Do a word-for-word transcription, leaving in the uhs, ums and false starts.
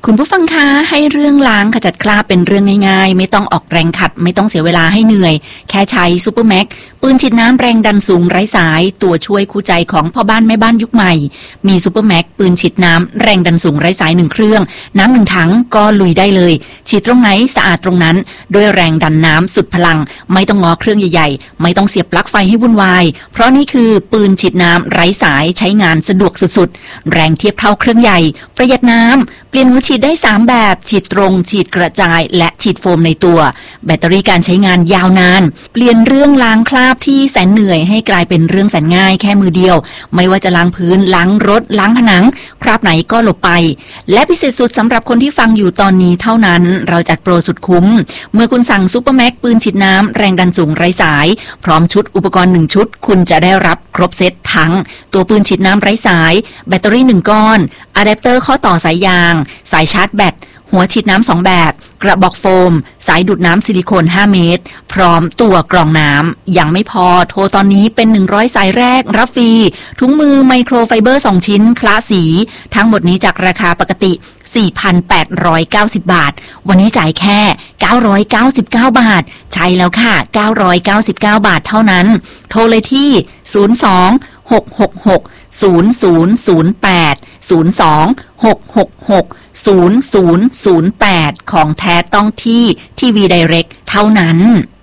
คุณผู้ฟังคะให้เรื่องล้างขจัดคราบเป็นเรื่องง่ายๆไม่ต้องออกแรงขัดไม่ต้องเสียเวลาให้เหนื่อยแค่ใช้ซูเปอร์แม็กปืนฉีดน้ำแรงดันสูงไร้สายตัวช่วยคู่ใจของพ่อบ้านแม่บ้านยุคใหม่มีซูเปอร์แม็กปืนฉีดน้ำแรงดันสูงไร้สายหนึ่งเครื่องน้ำหนึ่งถังก็ลุยได้เลยฉีดตรงไหนสะอาดตรงนั้นด้วยแรงดันน้ำสุดพลังไม่ต้องงอเครื่องใหญ่ๆไม่ต้องเสียบปลั๊กไฟให้วุ่นวายเพราะนี่คือปืนฉีดน้ำไร้สายใช้งานสะดวกสุดๆแรงเทียบเท่าเครื่องใหญ่ประหยัดน้ำเปลี่ยนหัวฉีดได้สามแบบฉีดตรงฉีดกระจายและฉีดโฟมในตัวแบตเตอรี่การใช้งานยาวนานเปลี่ยนเรื่องล้างคราบที่แสนเหนื่อยให้กลายเป็นเรื่องแสนง่ายแค่มือเดียวไม่ว่าจะล้างพื้นล้างรถล้างผนังคราบไหนก็หลบไปและพิเศษสุดสำหรับคนที่ฟังอยู่ตอนนี้เท่านั้นเราจัดโปรสุดคุ้มเมื่อคุณสั่งซุปเปอร์แม็กปืนฉีดน้ำแรงดันสูงไร้สายพร้อมชุดอุปกรณ์หนึ่งชุดคุณจะได้รับครบเซตทั้งตัวปืนฉีดน้ำไร้สายแบตเตอรี่หนึ่งก้อนอะแดปเตอร์ข้อต่อสายยางสายชาร์จแบตหัวฉีดน้ำสองแบบกระบอกโฟมสายดูดน้ำซิลิโคนห้าเมตรพร้อมตัวกรองน้ำยังไม่พอโทรตอนนี้เป็นหนึ่งร้อยสายแรกรับฟรีถุงมือไมโครไฟเบอร์สองชิ้นคละสีทั้งหมดนี้จากราคาปกติ สี่พันแปดร้อยเก้าสิบ บาทวันนี้จ่ายแค่เก้าร้อยเก้าสิบเก้าบาทใช่แล้วค่ะเก้าร้อยเก้าสิบเก้าบาทเท่านั้นโทรเลยที่ศูนย์ สอง หก หก หก ศูนย์ ศูนย์ ศูนย์ แปด ศูนย์ สอง หก หก หก ศูนย์ ศูนย์ ศูนย์ แปดของแท้ต้องที่ทีวีไดเรกเท่านั้น